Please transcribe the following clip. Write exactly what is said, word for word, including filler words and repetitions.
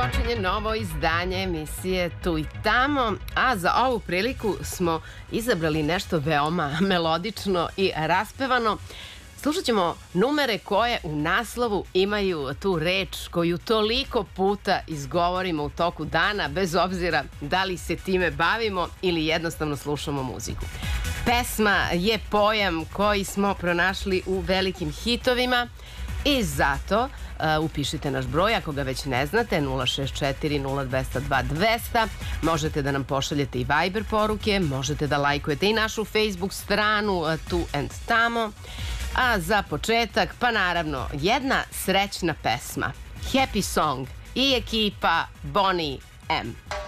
počinje novo izdanje emisije Tu i tamo, a za ovu priliku smo izabrali nešto veoma melodično i raspevano. Slušat ćemo numere koje u naslovu imaju tu reč koju toliko puta izgovorimo u toku dana, bez obzira da li se time bavimo ili jednostavno slušamo muziku. Pesma je pojam koji smo pronašli u velikim hitovima i zato uh, upišite naš broj ako ga već ne znate, nula šest četiri nula dva zero dva dva zero zero. Možete da nam pošaljete i Viber poruke, možete da lajkujete i našu Facebook stranu uh, Tu and Tamo. A za početak, pa naravno, jedna srećna pesma. Happy Song i ekipa Boney M.